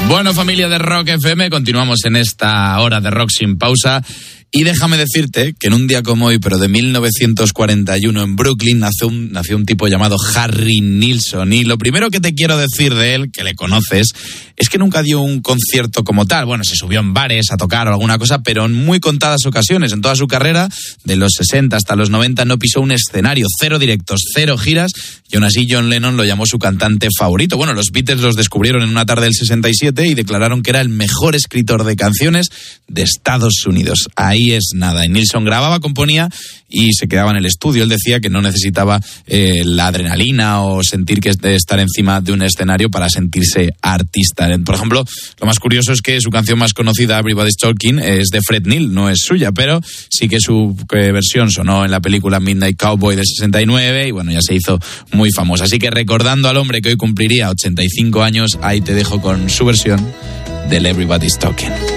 Bueno, familia de Rock FM, continuamos en esta hora de rock sin pausa. Y déjame decirte que en un día como hoy, pero de 1941, en Brooklyn, nació un tipo llamado Harry Nilsson. Y lo primero que te quiero decir de él, que le conoces, es que nunca dio un concierto como tal. Bueno, se subió en bares a tocar o alguna cosa, pero en muy contadas ocasiones. En toda su carrera, de los 60 hasta los 90, no pisó un escenario. 0 directos, 0 giras, y aún así John Lennon lo llamó su cantante favorito. Bueno, los Beatles los descubrieron en una tarde del 67 y declararon que era el mejor escritor de canciones de Estados Unidos. Ahí es nada. Y Nilsson grababa, componía y se quedaba en el estudio. Él decía que no necesitaba la adrenalina o sentir que es de estar encima de un escenario para sentirse artista. Por ejemplo, lo más curioso es que su canción más conocida, Everybody's Talking, es de Fred Neil, no es suya, pero sí que su versión sonó en la película Midnight Cowboy del 69 y bueno, ya se hizo muy famosa. Así que recordando al hombre que hoy cumpliría 85 años, ahí te dejo con su versión del Everybody's Talking.